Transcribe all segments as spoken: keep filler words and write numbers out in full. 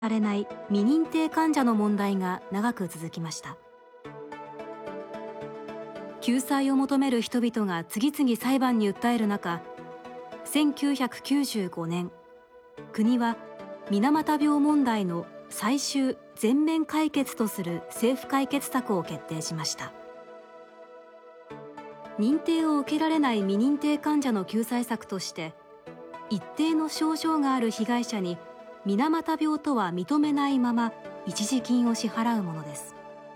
られない未認定患者の問題が長く続きました。救済を求める人々が次々裁判に訴える中、せんきゅうひゃくきゅうじゅうごねん、国は水俣病問題の最終全面解決とする政府解決策を決定しました。認定を受けられない未認定患者の救済策として、一定の症状がある被害者に水俣病とは認めないまま一時金を支払うものです。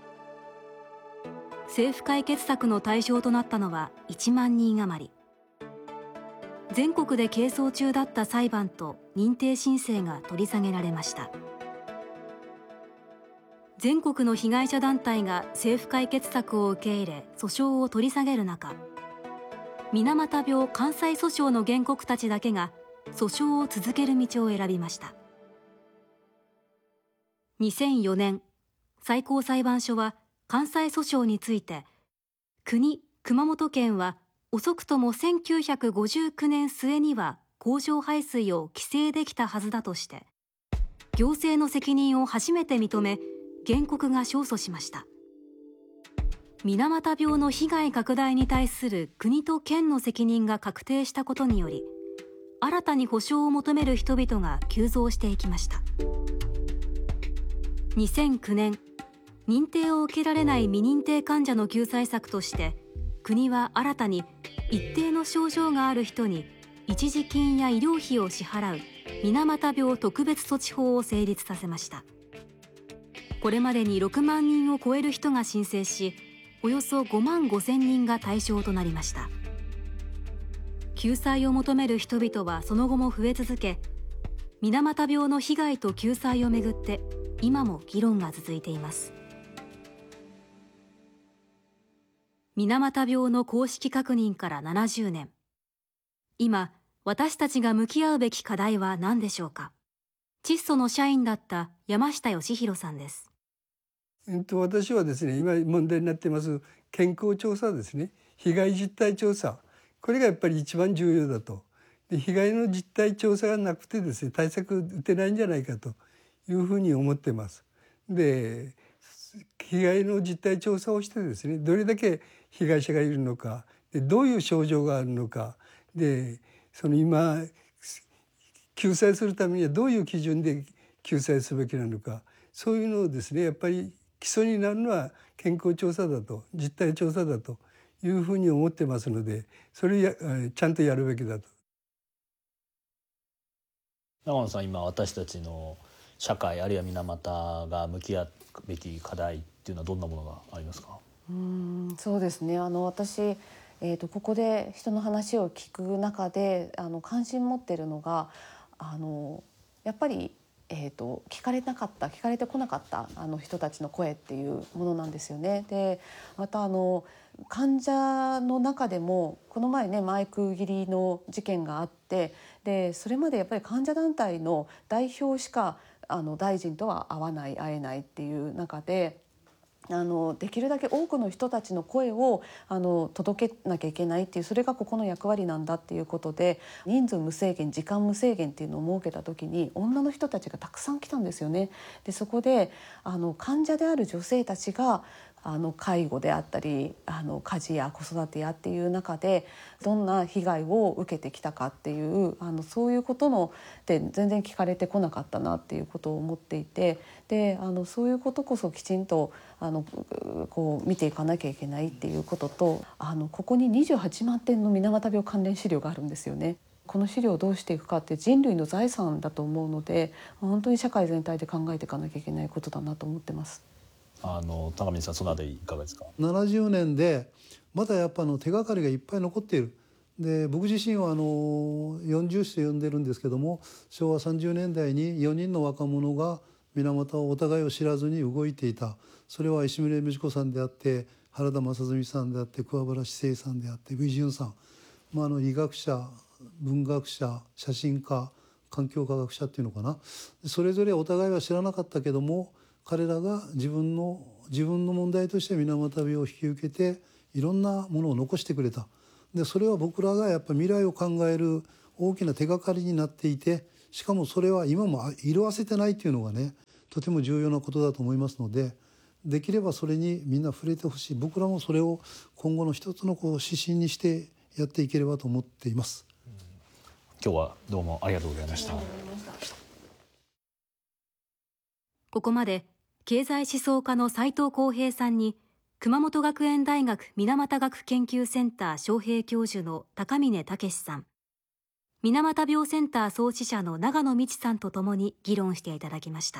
政府解決策の対象となったのはいちまんにん余り。全国で係争中だった裁判と認定申請が取り下げられました。全国の被害者団体が政府解決策を受け入れ訴訟を取り下げる中、水俣病関西訴訟の原告たちだけが訴訟を続ける道を選びました。にせんよねん、最高裁判所は関西訴訟について、国・熊本県は遅くともせんきゅうひゃくごじゅうきゅうねん末には工場排水を規制できたはずだとして、行政の責任を初めて認め、原告が勝訴しました。水俣病の被害拡大に対する国と県の責任が確定したことにより、新たに補償を求める人々が急増していきました。にせんきゅうねん、認定を受けられない未認定患者の救済策として、国は新たに一定の症状がある人に一時金や医療費を支払う水俣病特別措置法を成立させました。これまでにろくまんにんを超える人が申請し、およそごまんごせんにんが対象となりました。救済を求める人々はその後も増え続け、水俣病の被害と救済をめぐって今も議論が続いています。水俣病の公式確認からななじゅうねん。今、私たちが向き合うべき課題は何でしょうか。窒素の社員だった山下義弘さんです。 えっと、私はですね、今問題になっています健康調査ですね、被害実態調査、これがやっぱり一番重要だと。で、被害の実態調査がなくてですね、対策打てないんじゃないかというふうに思ってます。で、被害の実態調査をしてですね、どれだけ被害者がいるのか、でどういう症状があるのか、でその今救済するためにはどういう基準で救済すべきなのか、そういうのをですね、やっぱり基礎になるのは健康調査だと、実態調査だというふうに思ってますので、それをやちゃんとやるべきだと。 長野さん、今私たちの社会あるいは水俣が向き合うべき課題っていうのはどんなものがありますか？ うーんそうですね、あの私、えー、とここで人の話を聞く中であの関心持っているのが、あのやっぱり、えー、と聞かれなかった聞かれてこなかったあの人たちの声っていうものなんですよね。でまたあの患者の中でもこの前ねマイク切りの事件があって、でそれまでやっぱり患者団体の代表しかあの大臣とは会わない会えないっていう中で、あのできるだけ多くの人たちの声をあの届けなきゃいけないっていう、それがここの役割なんだっていうことで、人数無制限時間無制限っていうのを設けた時に女の人たちがたくさん来たんですよね。でそこであの患者である女性たちがあの介護であったりあの家事や子育てやっていう中でどんな被害を受けてきたかっていうあのそういうことのって全然聞かれてこなかったなっていうことを思っていて、であのそういうことこそきちんとあのこう見ていかなきゃいけないっていうことと、あのここににじゅうはちまんてんの水俣病関連資料があるんですよね。この資料をどうしていくかって人類の財産だと思うので、本当に社会全体で考えていかなきゃいけないことだなと思ってます。 あの高見さん、そのあたりいかがですか？ ななじゅうねんでまだやっぱの手がかりがいっぱい残っている。で僕自身はあのよんじゅう史と呼んでるんですけども、昭和さんじゅうねんだいによにんの若者が水俣をお互いを知らずに動いていた。それは石牟礼道子さんであって、原田正純さんであって、桑原志生さんであって、魏潤さん、まあ、あの医学者、文学者、写真家、環境科学者っていうのかな、それぞれお互いは知らなかったけども、彼らが自分の自分の問題として水俣病を引き受けていろんなものを残してくれた。でそれは僕らがやっぱ未来を考える大きな手がかりになっていて、 しかもそれは今も色あせてないっていうのがねとても重要なことだと思いますので、できればそれにみんな触れてほしい。僕らもそれを今後の一つのこう指針にしてやっていければと思っています。 今日はどうもありがとうございました。 ここまで経済思想家の斉藤浩平さんに熊本学園大学水俣学研究センター招聘教授の高峰武さん、水俣病センター創始者の長野美智さんとともに議論していただきました。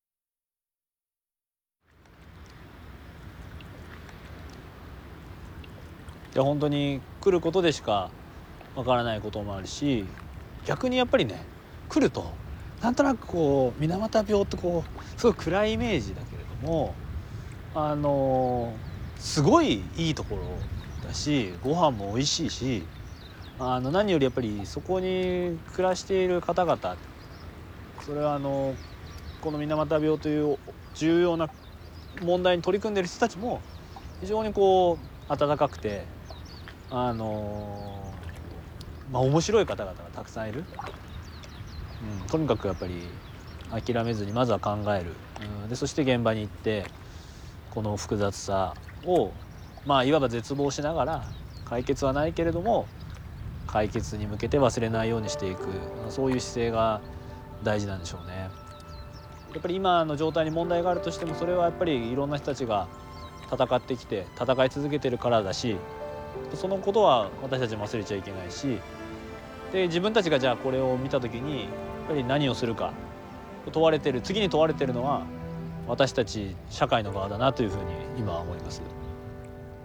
いや本当に来ることでしかわからないこともあるし、逆にやっぱりね来るとなんとなくこう水俣病ってこうすごい暗いイメージだけれども、あのすごいいいところだし、ご飯も美味しいし、あの何よりやっぱりそこに暮らしている方々、それはあのこの水俣病という重要な問題に取り組んでいる人たちも非常にこう温かくて、あのまあ面白い方々がたくさんいる。うん、とにかくやっぱり諦めずにまずは考える、うん、でそして現場に行ってこの複雑さをまあいわば絶望しながら、解決はないけれども解決に向けて忘れないようにしていく、そういう姿勢が大事なんでしょうね。やっぱり今の状態に問題があるとしても、それはやっぱりいろんな人たちが戦ってきて戦い続けてるからだし、そのことは私たちも忘れちゃいけないし、で自分たちがじゃあこれを見た時にやっぱり何をするか問われてる、次に問われてるのは私たち社会の側だなというふうに今は思います。